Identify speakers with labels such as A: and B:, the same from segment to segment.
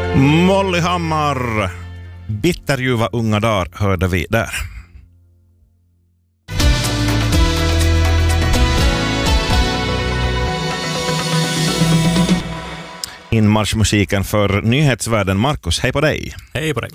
A: Molly Hammar, bitterljuva unga dagar hörde vi där. Inmarschmusiken för nyhetsvärlden. Markus, hej på dig.
B: Hej på dig.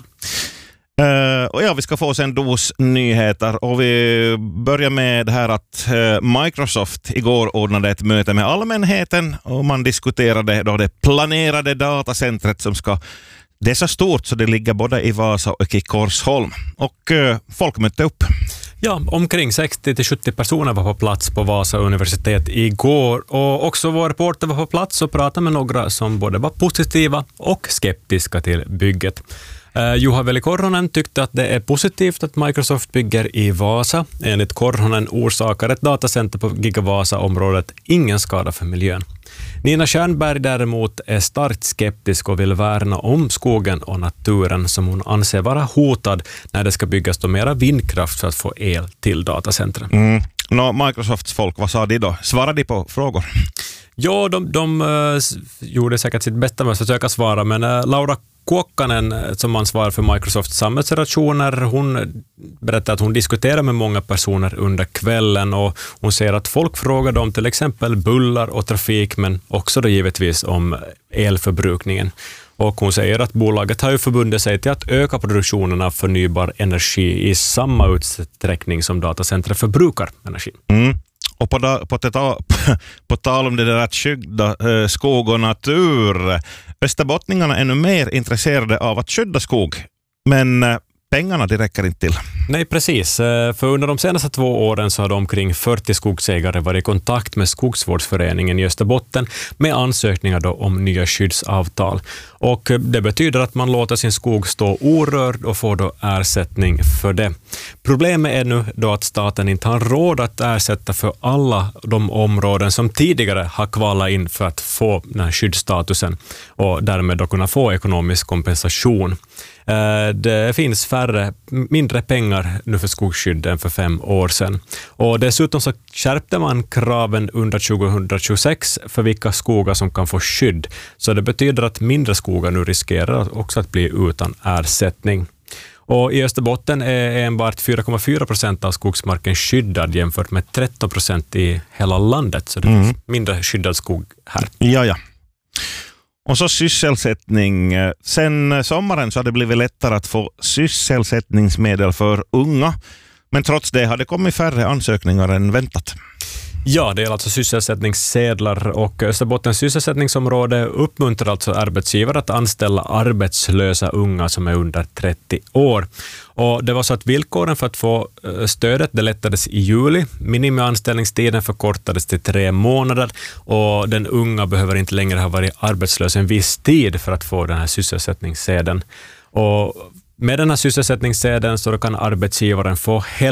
A: Och ja, vi ska få oss en dos nyheter och vi börjar med det här att Microsoft igår ordnade ett möte med allmänheten och man diskuterade då det planerade datacentret som ska, det är så stort så det ligger både i Vasa och i Korsholm och folk mötte upp.
B: Ja, omkring 60-70 personer var på plats på Vasa universitet igår och också vår reporter var på plats och pratade med några som både var positiva och skeptiska till bygget. Juha Veli Korhonen tyckte att det är positivt att Microsoft bygger i Vasa. Enligt Korhonen orsakar ett datacenter på Gigavasa-området ingen skada för miljön. Nina Stjernberg däremot är starkt skeptisk och vill värna om skogen och naturen som hon anser vara hotad när det ska byggas då mera vindkraft för att få el till datacentret.
A: Microsofts folk, vad sa de då? Svarade de på frågor?
B: Ja, de gjorde säkert sitt bästa med att försöka svara, men Laura Kuokkanen som ansvarar för Microsofts samhällsrelationer, hon berättar att hon diskuterar med många personer under kvällen och hon säger att folk frågar om till exempel buller och trafik men också då givetvis om elförbrukningen. Och hon säger att bolaget har ju förbundit sig till att öka produktionen av förnybar energi i samma utsträckning som datacentret förbrukar energi.
A: Och på tal om det där att skydda skog och natur, österbottningarna är ännu mer intresserade av att skydda skog, men pengarna det räcker inte till.
B: Nej, precis. För under de senaste 2 åren så har omkring 40 skogsägare varit i kontakt med Skogsvårdsföreningen i Österbotten med ansökningar då om nya skyddsavtal. Och det betyder att man låter sin skog stå orörd och får då ersättning för det. Problemet är nu då att staten inte har råd att ersätta för alla de områden som tidigare har kvalat in för att få den här skyddsstatusen och därmed då kunna få ekonomisk kompensation. Det finns mindre pengar nu för skogsskydd än för 5 år sedan. Och dessutom så skärpte man kraven under 2026 för vilka skogar som kan få skydd. Så det betyder att mindre skogar nu riskerar också att bli utan ersättning. Och i Österbotten är enbart 4,4% av skogsmarken skyddad jämfört med 13% i hela landet. Så det finns mindre skyddad skog här.
A: Ja. Och så sysselsättning. Sen sommaren så har det blivit lättare att få sysselsättningsmedel för unga. Men trots det har det kommit färre ansökningar än väntat.
B: Ja, det är alltså sysselsättningssedlar och Österbottens sysselsättningsområde uppmuntrar alltså arbetsgivare att anställa arbetslösa unga som är under 30 år. Och det var så att villkoren för att få stödet det lättades i juli. Minimianställningstiden förkortades till 3 månader och den unga behöver inte längre ha varit arbetslös en viss tid för att få den här sysselsättningssedeln. Och med den här sysselsättningssedeln så kan arbetsgivaren få